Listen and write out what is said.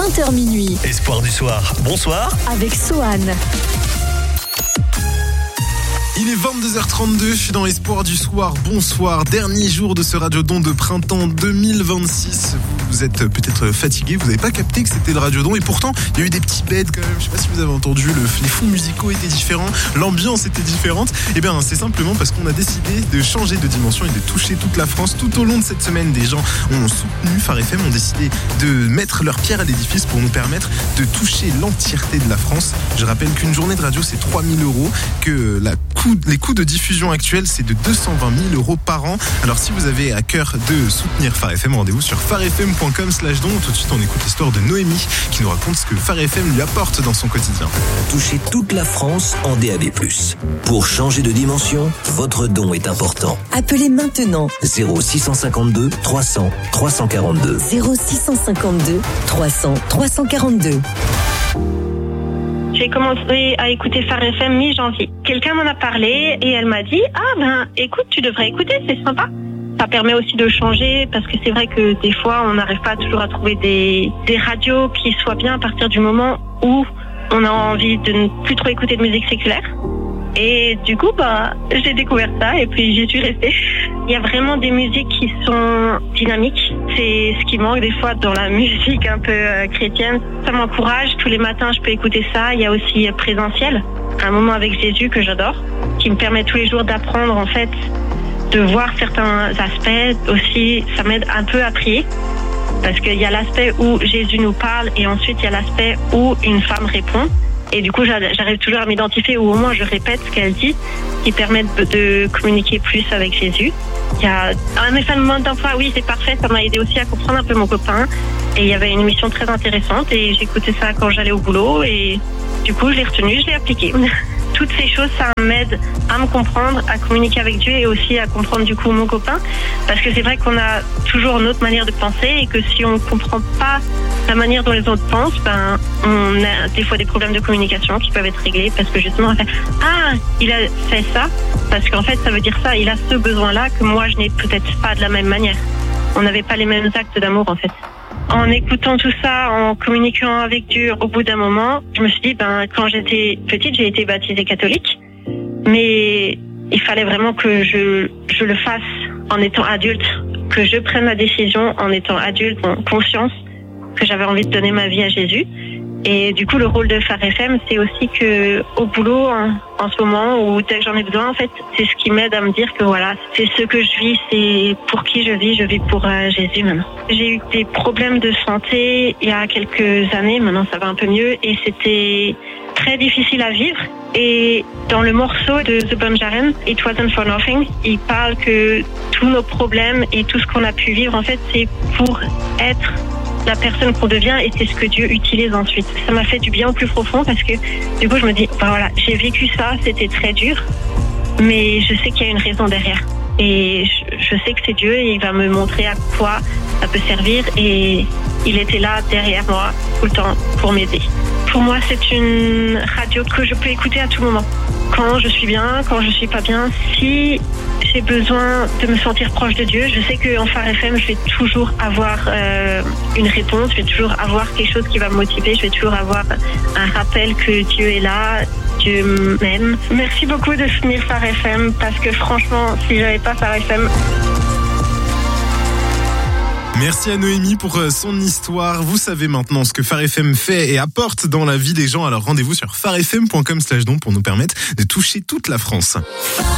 20h minuit. Espoir du soir, bonsoir. Avec Sohan. Il est 22h32, je suis dans Espoir du soir, bonsoir, dernier jour de ce Radiodon de printemps 2026. Vous êtes peut-être fatigué, vous n'avez pas capté que c'était le Radiodon et pourtant il y a eu des petits bêtes quand même, je sais pas si vous avez entendu, les fonds musicaux étaient différents, l'ambiance était différente. Et bien c'est simplement parce qu'on a décidé de changer de dimension et de toucher toute la France. Tout au long de cette semaine, des gens ont soutenu Phare FM, ont décidé de mettre leur pierre à l'édifice pour nous permettre de toucher l'entièreté de la France. Je rappelle qu'une journée de radio c'est 3 000 €, que les coûts de diffusion actuels, c'est de 220 000 € par an. Alors si vous avez à cœur de soutenir Phare FM, rendez-vous sur pharefm.com/don. Tout de suite, on écoute l'histoire de Noémie qui nous raconte ce que Phare FM lui apporte dans son quotidien. Touchez toute la France en DAB+. Pour changer de dimension, votre don est important. Appelez maintenant 0652 300 342. 0652 300 342. J'ai commencé à écouter Phare FM mi-janvier. Quelqu'un m'en a parlé et elle m'a dit « écoute, tu devrais écouter, c'est sympa ». Ça permet aussi de changer parce que c'est vrai que des fois, on n'arrive pas toujours à trouver des radios qui soient bien à partir du moment où on a envie de ne plus trop écouter de musique séculaire. Et du coup, j'ai découvert ça et puis j'y suis restée. Il y a vraiment des musiques qui sont dynamiques. C'est ce qui manque des fois dans la musique un peu chrétienne. Ça m'encourage. Tous les matins, je peux écouter ça. Il y a aussi Présentiel, un moment avec Jésus que j'adore, qui me permet tous les jours d'apprendre en fait, de voir certains aspects. Aussi, ça m'aide un peu à prier. Parce qu'il y a l'aspect où Jésus nous parle et ensuite il y a l'aspect où une femme répond. Et du coup, j'arrive toujours à m'identifier ou au moins je répète ce qu'elle dit, qui permet de communiquer plus avec Jésus. Il y a un message d'emploi, oui, c'est parfait. Ça m'a aidé aussi à comprendre un peu mon copain. Et il y avait une émission très intéressante et j'écoutais ça quand j'allais au boulot et du coup, je l'ai retenu, je l'ai appliqué. Toutes ces choses, ça m'aide à me comprendre, à communiquer avec Dieu et aussi à comprendre du coup mon copain. Parce que c'est vrai qu'on a toujours notre manière de penser et que si on ne comprend pas la manière dont les autres pensent, on a des fois des problèmes de communication qui peuvent être réglés parce que justement on fait il a fait ça parce qu'en fait ça veut dire ça, il a ce besoin-là que moi je n'ai peut-être pas de la même manière. On n'avait pas les mêmes actes d'amour en fait. En écoutant tout ça, en communiquant avec Dieu, au bout d'un moment, je me suis dit, quand j'étais petite, j'ai été baptisée catholique, mais il fallait vraiment que je le fasse en étant adulte, que je prenne la décision en étant adulte, en conscience que j'avais envie de donner ma vie à Jésus. Et du coup, le rôle de Phare FM, c'est aussi que au boulot, en ce moment, ou dès que j'en ai besoin, en fait, c'est ce qui m'aide à me dire que voilà, c'est ce que je vis, c'est pour qui je vis pour Jésus maintenant. J'ai eu des problèmes de santé il y a quelques années, maintenant ça va un peu mieux, et c'était très difficile à vivre. Et dans le morceau de The Bunjaren, It Wasn't For Nothing, il parle que tous nos problèmes et tout ce qu'on a pu vivre, en fait, c'est pour être la personne qu'on devient et c'est ce que Dieu utilise ensuite. Ça m'a fait du bien au plus profond parce que du coup je me dis, voilà, j'ai vécu ça, c'était très dur, mais je sais qu'il y a une raison derrière. Et je sais que c'est Dieu et il va me montrer à quoi ça peut servir et il était là derrière moi tout le temps pour m'aider. Pour moi, c'est une radio que je peux écouter à tout moment. Quand je suis bien, quand je suis pas bien, si j'ai besoin de me sentir proche de Dieu, je sais qu'en Phare FM, je vais toujours avoir une réponse, je vais toujours avoir quelque chose qui va me motiver, je vais toujours avoir un rappel que Dieu est là, Dieu m'aime. Merci beaucoup de soutenir Phare FM parce que franchement, si j'avais pas Phare FM... Merci à Noémie pour son histoire. Vous savez maintenant ce que Phare FM fait et apporte dans la vie des gens. Alors rendez-vous sur pharefm.com/don pour nous permettre de toucher toute la France.